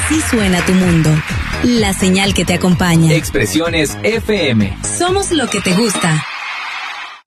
Así suena tu mundo. La señal que te acompaña. Expresiones FM. Somos lo que te gusta.